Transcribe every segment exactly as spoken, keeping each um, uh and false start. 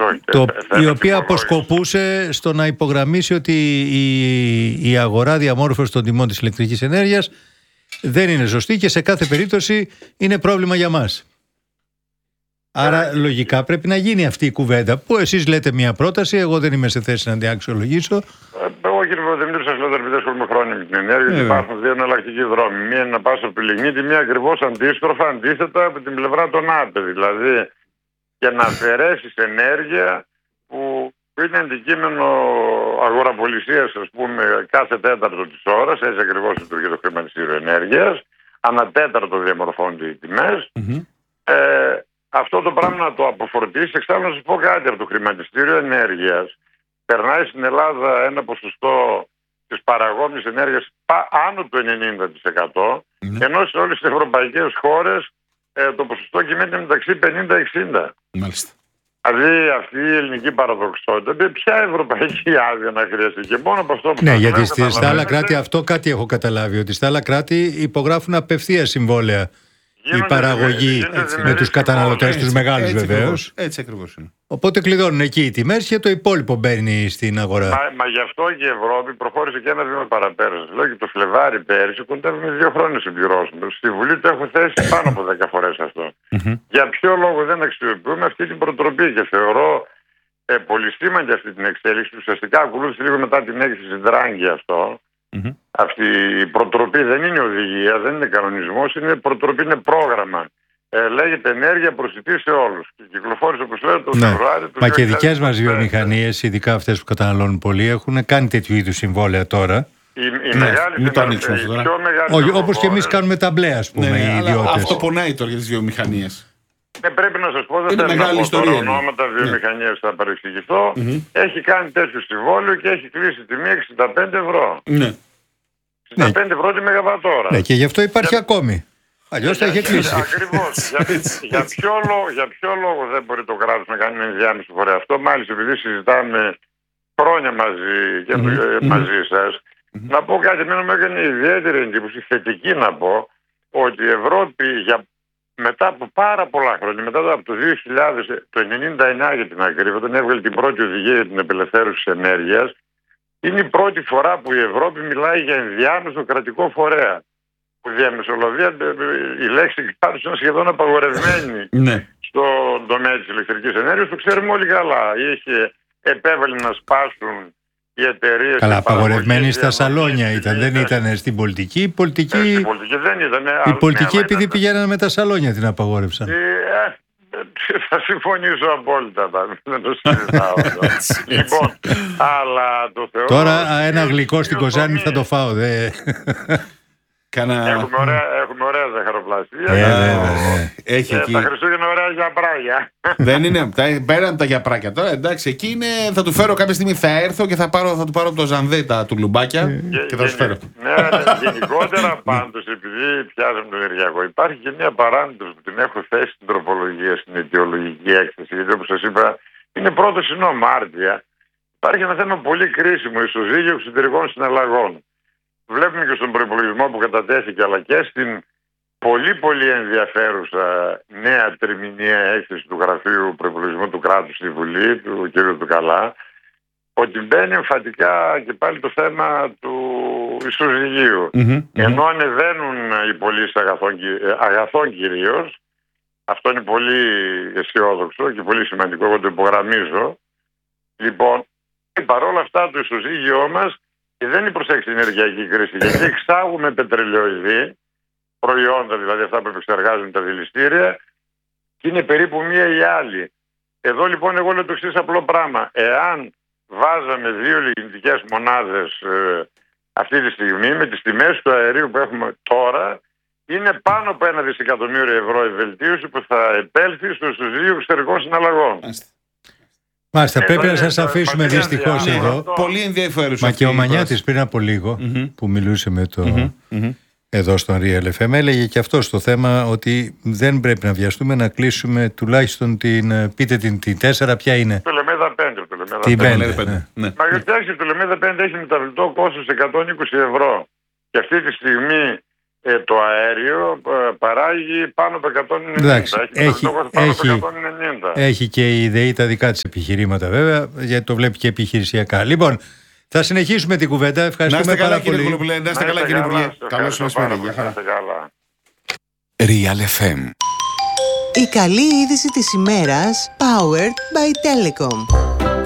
όχι. Το, ε, η οποία αποσκοπούσε στο να υπογραμμίσει ότι η, η αγορά διαμόρφωσης των τιμών της ηλεκτρικής ενέργειας δεν είναι σωστή και σε κάθε περίπτωση είναι πρόβλημα για μας. Άρα λογικά πρέπει να γίνει αυτή η κουβέντα που εσείς λέτε μια πρόταση, εγώ δεν είμαι σε θέση να την αξιολογήσω. Εγώ κύριε Παπαδημητρίου σας λέω ότι επειδή ασχολούμαι χρόνια με την ενέργεια, υπάρχουν δύο εναλλακτικοί δρόμοι. Μία είναι να πας από τη λιγνίτη, μία ακριβώς αντίστροφα, αντίθετα από την πλευρά των ΑΠΕ. Δηλαδή και να αφαιρέσεις ενέργεια που είναι αντικείμενο αγοραπολισίας, ας πούμε, κάθε τέταρτο της ώρας, έτσι ακριβώς λειτουργεί το χρηματιστήριο ενέργειας, ανά τέταρτο διαμορφώνονται οι τιμές. Mm-hmm. Ε, αυτό το πράγμα να το αποφορτήσει, εξάλλου να σας πω κάτι από το χρηματιστήριο ενέργειας. Περνάει στην Ελλάδα ένα ποσοστό της παραγόμενης ενέργειας άνω του ενενήντα τοις εκατό, mm. ενώ σε όλες τις ευρωπαϊκές χώρες ε, το ποσοστό κυμαίνεται μεταξύ πενήντα με εξήντα. Μάλιστα. Δηλαδή αυτή η ελληνική παραδοξότητα, ποια ευρωπαϊκή άδεια να χρειαστεί και μόνο από αυτό που ναι, γιατί στη, στα άλλα κράτη αυτό κάτι έχω καταλάβει, ότι στα άλλα κράτη υπογράφουν απευθείας συμβόλαια. Η παραγωγή έτσι, με τους καταναλωτές, τους μεγάλους βεβαίως. Έτσι ακριβώς είναι. Οπότε κλειδώνουν εκεί οι τιμές και το υπόλοιπο μπαίνει στην αγορά. Μα, μα γι' αυτό και η Ευρώπη προχώρησε και ένα βήμα παραπέρα. Σας λέω και το Φλεβάρι πέρυσι κοντεύουμε δύο χρόνια να συμπληρώσουμε. Στη Βουλή το έχω θέσει πάνω από δέκα φορές αυτό. Mm-hmm. Για ποιο λόγο δεν αξιοποιούμε αυτή την προτροπή και θεωρώ ε, πολύ σήμαντη αυτή την εξέλιξη. Ουσιαστικά ακολούθησε λίγο μετά την έκθεση Ντράγκη αυτό. Mm-hmm. Αυτή η προτροπή δεν είναι οδηγία, δεν είναι κανονισμός, είναι προτροπή, είναι πρόγραμμα. Ε, λέγεται ενέργεια προσιτή σε όλους. Και κυκλοφόρησε, όπως λέω, το ναι. Φεβρουάριο του. Μα και οι δικές μας βιομηχανίες, ειδικά αυτές που καταναλώνουν πολύ, έχουν κάνει τέτοιου είδους συμβόλαια τώρα. Η, η ναι, μεγάλη μην το ανοίξουμε αυτό τώρα. Όχι, όπως και εμείς κάνουμε τα μπλε, ας πούμε, ναι, οι ιδιώτες. Αυτό πονάει τώρα για τις βιομηχανίες. Ε, πρέπει να σας πω, δεν θέλω να πω τώρα ονόματα βιομηχανίες, θα παρεξηγηθώ. Mm-hmm. Έχει κάνει τέτοιο συμβόλαιο και έχει κλείσει τιμή εξήντα πέντε ευρώ. Ναι. εξήντα πέντε ευρώ τη μεγαβατόρα. Ναι, και γι' αυτό υπάρχει για... ακόμη. Αλλιώς θα είχε κλείσει. Ακριβώς. για, για, ποιο λόγο, για ποιο λόγο δεν μπορεί το κράτος να κάνει ενδιάμεση φορέα αυτό, μάλιστα επειδή συζητάμε χρόνια μαζί και mm-hmm. μαζί σας. Mm-hmm. Να πω κάτι, εμένα μου έκανε ιδιαίτερη εντύπωση, θετική να πω, ότι η Ευρώπη για, μετά από πάρα πολλά χρόνια, μετά από το δύο χιλιάδες, το ενενήντα εννιά για την ακρίβεια, όταν έβγαλε την πρώτη οδηγία για την απελευθέρωση της ενέργειας, είναι η πρώτη φορά που η Ευρώπη μιλάει για ενδιάμεσο κρατικό φορέα. Που διαμεσολαβία, η λέξη κράτους είναι σχεδόν απαγορευμένη στον τομέα της ηλεκτρικής ενέργειας. Το ξέρουμε όλοι καλά. Είχε επέβαλε να σπάσουν οι εταιρείες. Καλά, απαγορευμένη στα σαλόνια ήταν, δεν ήταν στην πολιτική. Η πολιτική, ε, στην πολιτική δεν ήταν. Η πολιτική επειδή ήταν... πηγαίνανε με τα σαλόνια την απαγόρευσαν. Ε, θα συμφωνήσω απόλυτα, δεν το συζητάω. Λοιπόν, αλλά το θεωρώ... Τώρα ένα γλυκό στην Κοζάνη θα το φάω, δε... Κάνα... Έχουμε ωραία, έχουμε ωραία ζαχαροπλαστεία. Ε, ε, ε, έχει εκεί... Τα Χριστούγεννα ωραία γιαπράκια. Δεν είναι, πέραν τα γιαπράκια τώρα, εντάξει, εκεί είναι, θα του φέρω κάποια στιγμή, θα έρθω και θα, πάρω, θα του πάρω από το Ζανδέτα του λουμπάκια και, και θα σου φέρω. Ναι, ναι, γενικότερα πάντως, επειδή πιάσαμε το ενεργειακό, υπάρχει και μια παράμετρος που την έχω θέσει στην τροπολογία, στην αιτιολογική έκθεση, γιατί όπως σας είπα, είναι πρώτο συνό Μάρτια. Υπάρχει ένα θέμα πολύ κρίσιμο, ισοζύγιο εξωτερικών συναλλαγών. Βλέπουμε και στον προϋπολογισμό που κατατέθηκε, αλλά και στην πολύ πολύ ενδιαφέρουσα νέα τριμηνιαία έκθεση του Γραφείου Προϋπολογισμού του Κράτους στη Βουλή, του κ. Τουκαλά, ότι μπαίνει εμφατικά και πάλι το θέμα του ισοζυγίου. Mm-hmm, Ενώ mm-hmm. ανεβαίνουν οι πωλήσεις αγαθών, αγαθών κυρίως, αυτό είναι πολύ αισιόδοξο και πολύ σημαντικό, εγώ το υπογραμμίζω. Λοιπόν, παρόλα αυτά το ισοζύγιό μας, και δεν είναι προσέξει η ενεργειακή κρίση, γιατί εξάγουμε πετρελαιοειδή, προϊόντα δηλαδή αυτά που επεξεργάζουν τα δηληστήρια, και είναι περίπου μία ή άλλη. Εδώ λοιπόν εγώ λέω το εξής απλό πράγμα. Εάν βάζαμε δύο λιγνητικές μονάδες ε, αυτή τη στιγμή, με τις τιμές του αερίου που έχουμε τώρα, είναι πάνω από ένα δισεκατομμύριο ευρώ η βελτίωση που θα επέλθει στο ισοζύγιο εξωτερικών συναλλαγών. Μάλιστα, πρέπει να σας αφήσουμε δυστυχώς εδώ. Πολύ ενδιαφέρουσα. Μα και ο Μανιάτης πριν από λίγο mm-hmm. που μιλούσε με το mm-hmm. εδώ στον Real εφ εμ έλεγε και αυτό στο θέμα ότι δεν πρέπει να βιαστούμε να κλείσουμε τουλάχιστον την, πείτε την, την τέσσερα ποια είναι. Το Λεμέδα πέντε. Την πέντε. Ναι. Ναι. Μα γιατί το Λεμέδα πέντε έχει μεταβλητό κόστος εκατόν είκοσι ευρώ και αυτή τη στιγμή ε, το αέριο ε, παράγει πάνω από εκατόν ενενήντα. Εντάξει, έχει, έχει, πάνω έχει, από εκατόν ενενήντα. Έχει και η ΔΕΗ τα δικά της επιχειρήματα βέβαια, γιατί το βλέπει και επιχειρησιακά. Λοιπόν, θα συνεχίσουμε την κουβέντα. Ευχαριστούμε πάρα πολύ. Να είστε καλά, κύριε Υπουργέ. Καλώς ήρθατε. Real εφ εμ. Η καλή είδηση της ημέρας, powered by Telecom.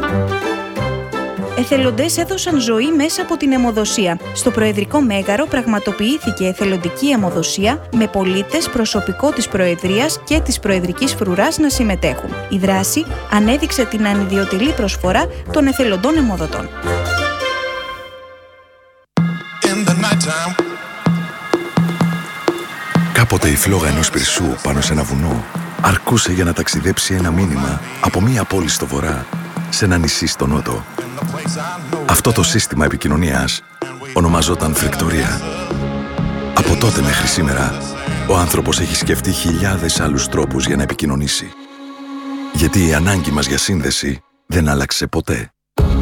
Εθελοντές έδωσαν ζωή μέσα από την αιμοδοσία. Στο Προεδρικό Μέγαρο πραγματοποιήθηκε εθελοντική αιμοδοσία με πολίτες, προσωπικό της Προεδρίας και της Προεδρικής Φρουράς να συμμετέχουν. Η δράση ανέδειξε την ανιδιοτελή προσφορά των εθελοντών αιμοδοτών. Κάποτε η φλόγα ενός πυρσού πάνω σε ένα βουνό αρκούσε για να ταξιδέψει ένα μήνυμα από μία πόλη στο βορρά σε ένα νησί στο νότο. Αυτό το σύστημα επικοινωνίας ονομαζόταν φρικτορία. Από τότε μέχρι σήμερα, ο άνθρωπος έχει σκεφτεί χιλιάδες άλλους τρόπους για να επικοινωνήσει. Γιατί η ανάγκη μας για σύνδεση δεν άλλαξε ποτέ.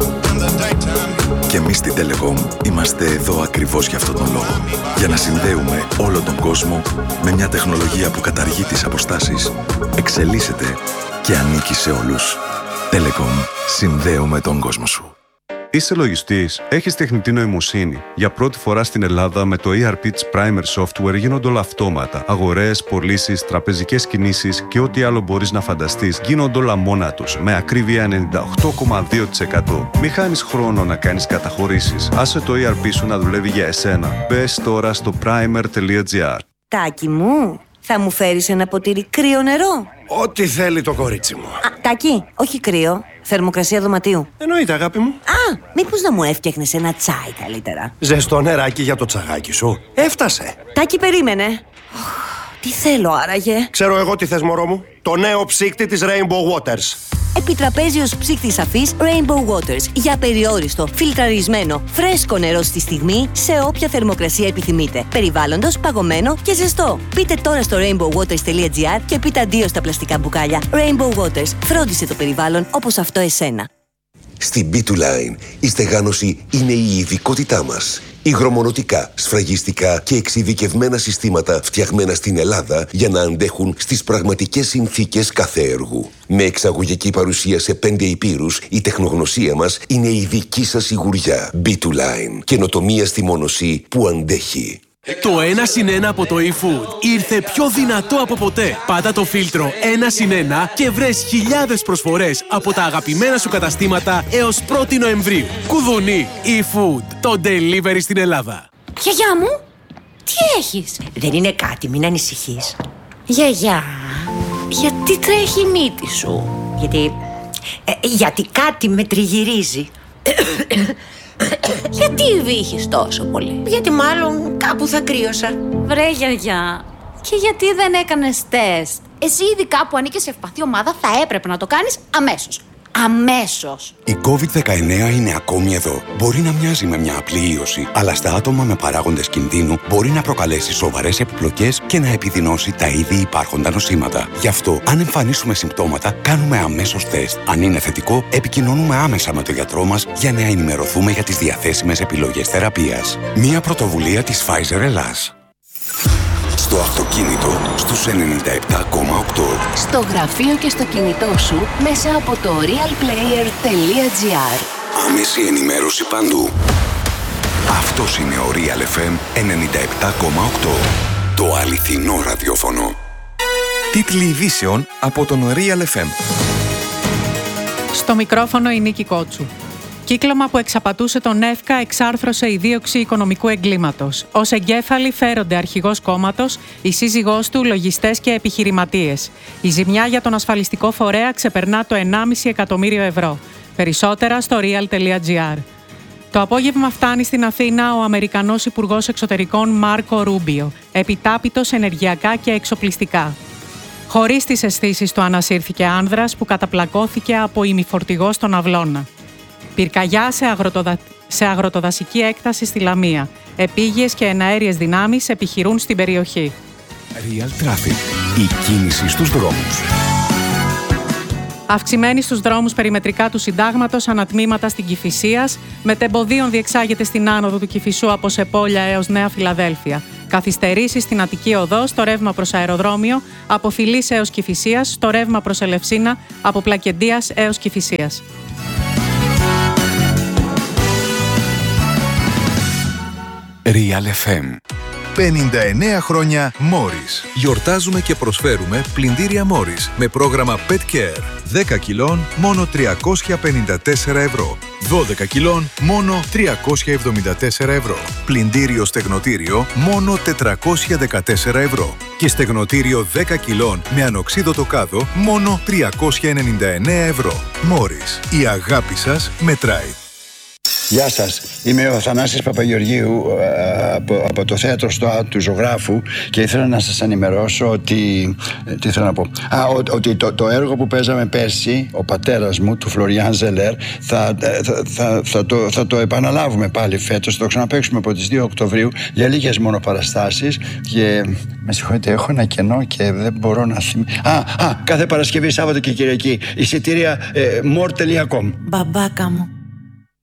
Και εμείς στην Telecom είμαστε εδώ ακριβώς για αυτόν τον λόγο. Για να συνδέουμε όλο τον κόσμο με μια τεχνολογία που καταργεί τις αποστάσεις, εξελίσσεται και ανήκει σε όλους. Telecom, συνδέουμε τον κόσμο σου. Είσαι λογιστής, έχεις τεχνητή νοημοσύνη. Για πρώτη φορά στην Ελλάδα με το ι αρ πι της Primer Software γίνονται όλα αυτόματα. Αγορές, πωλήσεις, τραπεζικές κινήσεις και ό,τι άλλο μπορείς να φανταστείς γίνονται όλα μόνα τους, με ακρίβεια ενενήντα οκτώ κόμμα δύο τοις εκατό. Μη χάνεις χρόνο να κάνεις καταχωρήσεις. Άσε το ι αρ πι σου να δουλεύει για εσένα. Μπες τώρα στο primer τελεία gr. Τάκη μου, θα μου φέρεις ένα ποτήρι κρύο νερό? Ό,τι θέλει το κορίτσι μου. Α, Τάκη, όχι κρύο. Θερμοκρασία δωματίου. Εννοείται, αγάπη μου. Α, μήπως να μου έφτιαχνες ένα τσάι καλύτερα? Ζεστό νεράκι για το τσαγάκι σου. Έφτασε. Τάκη, περίμενε. Τι θέλω άραγε? Ξέρω εγώ τι θες, μωρό μου. Το νέο ψύκτη της Rainbow Waters. Επιτραπέζιος ψύκτης αφής Rainbow Waters. Για περιόριστο, φιλτραρισμένο, φρέσκο νερό στη στιγμή, σε όποια θερμοκρασία επιθυμείτε. Περιβάλλοντος, παγωμένο και ζεστό. Πείτε τώρα στο rainbow waters τελεία gr και πείτε αντίο στα πλαστικά μπουκάλια. Rainbow Waters. Φρόντισε το περιβάλλον όπως αυτό εσένα. Στην μπι τού Line η στεγάνωση είναι η ειδικότητά μας. Υγρομονωτικά, σφραγιστικά και εξειδικευμένα συστήματα φτιαγμένα στην Ελλάδα για να αντέχουν στις πραγματικές συνθήκες κάθε έργου. Με εξαγωγική παρουσία σε πέντε υπήρους, η τεχνογνωσία μας είναι η δική σας σιγουριά. μπι τού Line. Καινοτομία στη μόνωση που αντέχει. Το ένα συν ένα από το eFood ήρθε πιο δυνατό από ποτέ. Πάτα το φίλτρο ένα συν ένα και βρες χιλιάδες προσφορές από τα αγαπημένα σου καταστήματα έως πρώτη Νοεμβρίου. Κουδουνί, eFood, το delivery στην Ελλάδα. Γιαγιά μου, τι έχεις? Δεν είναι κάτι, μην ανησυχείς. Γιαγιά, γιατί τρέχει η μύτη σου? Γιατί... Ε, γιατί κάτι με τριγυρίζει. Γιατί βύχεις τόσο πολύ? Γιατί μάλλον κάπου θα κρύωσα. Βρε γιαγιά, και γιατί δεν έκανες τεστ? Εσύ ήδη κάπου ανήκες σε ευπαθή ομάδα, θα έπρεπε να το κάνεις αμέσως. Αμέσως. Η κόβιντ δεκαεννέα είναι ακόμη εδώ. Μπορεί να μοιάζει με μια απλή ίωση, αλλά στα άτομα με παράγοντες κινδύνου μπορεί να προκαλέσει σοβαρές επιπλοκές και να επιδεινώσει τα ήδη υπάρχοντα νοσήματα. Γι' αυτό, αν εμφανίσουμε συμπτώματα, κάνουμε αμέσως τεστ. Αν είναι θετικό, επικοινωνούμε άμεσα με τον γιατρό μας για να ενημερωθούμε για τις διαθέσιμες επιλογές θεραπείας. Μια πρωτοβουλία της Pfizer Ελλάς. Στο αυτοκίνητο στους ενενήντα επτά κόμμα οκτώ. Στο γραφείο και στο κινητό σου μέσα από το realplayer τελεία gr. Άμεση ενημέρωση παντού. Αυτός είναι ο Real εφ εμ ενενήντα επτά κόμμα οκτώ. Το αληθινό ραδιόφωνο. Τίτλοι ειδήσεων από τον Real εφ εμ. Στο μικρόφωνο η Νίκη Κότσου. Κύκλωμα που εξαπατούσε τον ΕΦΚΑ εξάρθρωσε η δίωξη οικονομικού εγκλήματος. Ως εγκέφαλοι φέρονται αρχηγός κόμματος, η σύζυγός του, λογιστές και επιχειρηματίες. Η ζημιά για τον ασφαλιστικό φορέα ξεπερνά το ενάμιση εκατομμύριο ευρώ. Περισσότερα στο real τελεία gr. Το απόγευμα φτάνει στην Αθήνα ο Αμερικανός Υπουργός Εξωτερικών Μάρκο Ρούμπιο, επιτάπητος ενεργειακά και εξοπλιστικά. Χωρίς τις αισθήσεις του ανασύρθηκε άνδρας που καταπλακώθηκε από ημιφορτηγό στον Αυλώνα. Πυρκαγιά σε, αγροτοδα... σε αγροτοδασική έκταση στη Λαμία. Επίγειες και εναέριες δυνάμεις επιχειρούν στην περιοχή. Real Traffic. Η κίνηση στους δρόμους. Αυξημένη στους δρόμους περιμετρικά του Συντάγματος, ανατμήματα στην Κηφισίας, μετεμποδίων διεξάγεται στην άνοδο του Κηφισού από Σεπόλια έως Νέα Φιλαδέλφια. Καθυστερήσεις στην Αττική Οδό στο ρεύμα προς αεροδρόμιο από Φιλής έως Κηφισίας, στο ρεύμα προς Ελευσίνα από Πλακεντίας έως Κηφισίας. Real εφ εμ. πενήντα εννέα χρόνια Morris. Γιορτάζουμε και προσφέρουμε πλυντήρια Morris με πρόγραμμα Pet Care. δέκα κιλών μόνο τριακόσια πενήντα τέσσερα ευρώ. δώδεκα κιλών μόνο τριακόσια εβδομήντα τέσσερα ευρώ. Πλυντήριο στεγνοτήριο μόνο τετρακόσια δεκατέσσερα ευρώ. Και στεγνοτήριο δέκα κιλών με ανοξίδωτο κάδο μόνο τριακόσια ενενήντα εννέα ευρώ. Morris. Η αγάπη σας μετράει. Γεια σας, είμαι ο Θανάσης Παπαγεωργίου από, από το θέατρο στο του Ζωγράφου και ήθελα να σας ενημερώσω ότι, τι θέλω να πω, Α, ο, ότι το, το έργο που παίζαμε πέρσι, ο πατέρας μου, του Φλωριάν Ζελέρ, θα, θα, θα, θα, το, θα το επαναλάβουμε πάλι φέτος, θα το ξαναπαίξουμε από τις δύο Οκτωβρίου για λίγες μόνο παραστάσεις και με συγχωρείτε, έχω ένα κενό και δεν μπορώ να θυμηθώ. Α, α, κάθε Παρασκευή, Σάββατο και Κυριακή, εισιτήρια ε, more τελεία com. Μπαμπάκα μου.